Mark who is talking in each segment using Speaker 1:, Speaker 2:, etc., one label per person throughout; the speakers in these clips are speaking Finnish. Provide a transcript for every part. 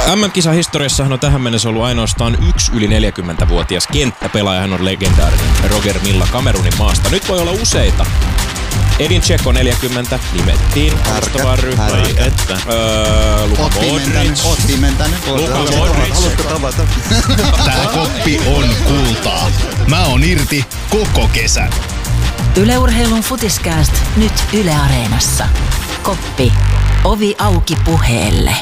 Speaker 1: MM-kisahistoriassahan on tähän mennessä ollut ainoastaan yksi yli 40-vuotias kenttäpelaaja. Hän on legendaarinen Roger Milla Kamerunin maasta. Nyt voi olla useita. Edin Dzeko 40 nimettiin alustavaan ryhmään. Luka Modric.
Speaker 2: Oot pimentänyt.
Speaker 1: Luka Modric.
Speaker 2: Haluatko tavata?
Speaker 3: Tää koppi on kultaa. Mä oon irti koko kesän.
Speaker 4: Yle Urheilun Futiskääst nyt Yle Areenassa. Koppi. Ovi auki puheelle.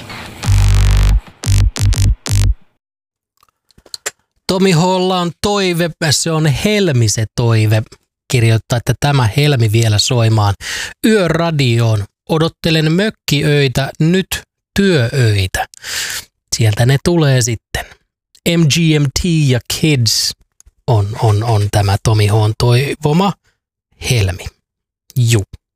Speaker 5: Tomi H:lla on toive, se on Helmi se toive. Kirjoittaa, että tämä Helmi vielä soimaan yöradioon. Odottelen mökkiöitä, nyt työöitä. Sieltä ne tulee sitten. MGMT ja Kids on tämä Tomi H:n toivoma Helmi. Juu.